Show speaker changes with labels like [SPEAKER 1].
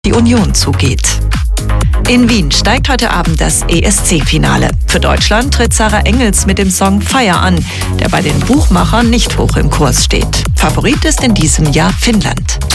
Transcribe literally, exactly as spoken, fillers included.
[SPEAKER 1] die Union zugeht. In Wien steigt heute Abend das E S C-Finale. Für Deutschland tritt Sarah Engels mit dem Song Fire an, der bei den Buchmachern nicht hoch im Kurs steht. Favorit ist in diesem Jahr Finnland.